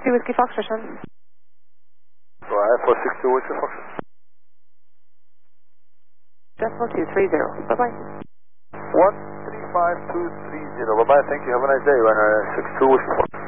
3 Whiskey Foxtrot, son. Go ahead, 462 Whiskey Foxtrot. Decimal 230. Bye-bye. 135230. Bye-bye, thank you. Have a nice day. Runner 62 Whiskey Foxtrot.